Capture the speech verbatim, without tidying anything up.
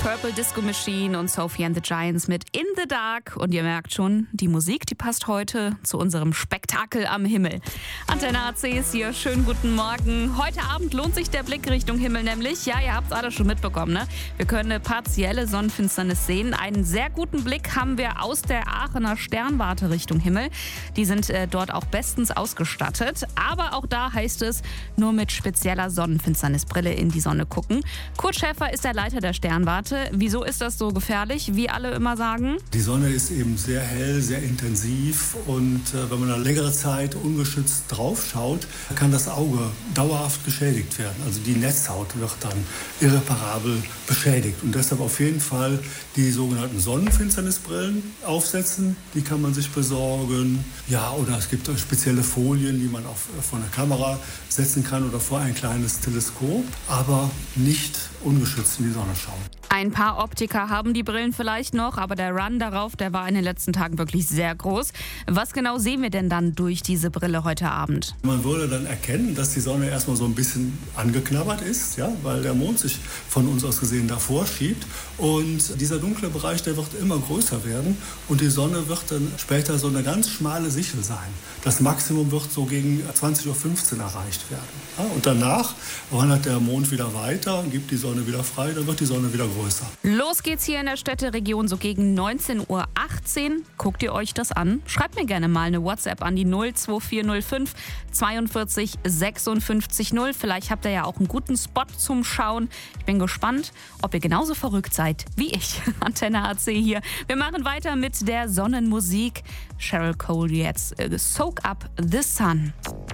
Purple Disco Machine und Sophie and the Giants mit In the Dark. Und ihr merkt schon, die Musik, die passt heute zu unserem Spektakel am Himmel. Antenne A C ist hier. Schönen guten Morgen. Heute Abend lohnt sich der Blick Richtung Himmel nämlich. Ja, ihr habt es alle schon mitbekommen, ne? Wir können eine partielle Sonnenfinsternis sehen. Einen sehr guten Blick haben wir aus der Aachener Sternwarte Richtung Himmel. Die sind äh, dort auch bestens ausgestattet. Aber auch da heißt es, nur mit spezieller Sonnenfinsternisbrille in die Sonne gucken. Kurt Schäfer ist der Leiter der Sternwarte. Wieso ist das so gefährlich, wie alle immer sagen? Die Sonne ist eben sehr hell, sehr intensiv und äh, wenn man eine längere Zeit ungeschützt drauf schaut, kann das Auge dauerhaft geschädigt werden. Also die Netzhaut wird dann irreparabel beschädigt und deshalb auf jeden Fall die sogenannten Sonnenfinsternisbrillen aufsetzen. Die kann man sich besorgen. Ja, oder es gibt spezielle Folien, die man auf, vor eine Kamera setzen kann oder vor ein kleines Teleskop, aber nicht ungeschützt in die Sonne schauen. Ein paar Optiker haben die Brillen vielleicht noch, aber der Run darauf, der war in den letzten Tagen wirklich sehr groß. Was genau sehen wir denn dann durch diese Brille heute Abend? Man würde dann erkennen, dass die Sonne erstmal so ein bisschen angeknabbert ist, ja, weil der Mond sich von uns aus gesehen davor schiebt. Und dieser dunkle Bereich, der wird immer größer werden und die Sonne wird dann später so eine ganz schmale Sichel sein. Das Maximum wird so gegen zwanzig Uhr fünfzehn erreicht werden. Ja, und danach wandert der Mond wieder weiter, gibt die Sonne wieder frei, dann wird die Sonne wieder größer. Los geht's hier in der Städteregion so gegen neunzehn Uhr achtzehn. Guckt ihr euch das an? Schreibt mir gerne mal eine WhatsApp an die null zwei vier null fünf zweiundvierzig sechsundfünfzig null. Vielleicht habt ihr ja auch einen guten Spot zum Schauen. Ich bin gespannt, ob ihr genauso verrückt seid wie ich. Antenne A C hier. Wir machen weiter mit der Sonnenmusik. Cheryl Cole jetzt. Soak Up the Sun.